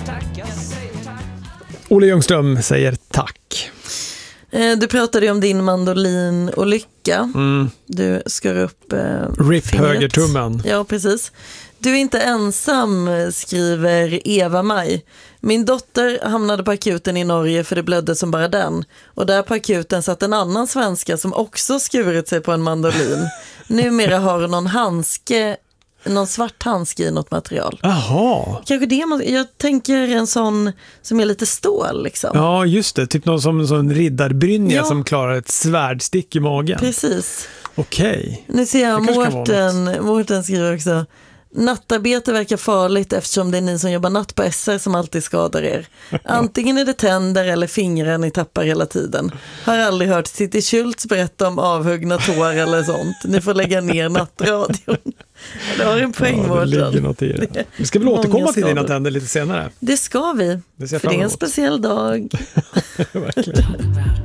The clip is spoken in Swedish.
Olle Ljungström säger tack. Du pratade ju om din mandolin och lycka. Du skar upp RIP fingret. högertummen. Ja, precis. Du är inte ensam, skriver Eva-Maj. Min dotter hamnade på akuten i Norge för det blödde som bara den. Och där på akuten satt en annan svenska som också skurit sig på en mandolin. Numera har hon någon svart handske i något material. Jaha. Kanske det, jag tänker en sån som är lite stål liksom. Ja, just det. Typ någon som en sån riddarbrynja som klarar ett svärdstick i magen. Precis. Okej. Nu ser jag Mårten skriver också: nattarbete verkar farligt eftersom det är ni som jobbar natt på SR som alltid skadar er. Antingen är det tänder eller fingrar ni tappar hela tiden. Har aldrig hört Titti Schultz berätta om avhuggna tår eller sånt. Ni får lägga ner nattradion. Det har en poäng, det ligger något i det. Vi ska väl återkomma till dina tänder lite senare. Det ska vi, för det är en speciell dag. Verkligen.